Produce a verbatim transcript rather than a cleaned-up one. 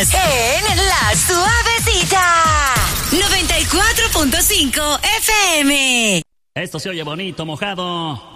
Estás en La Suavecita. noventa y cuatro punto cinco F M. Esto se oye bonito, mojado.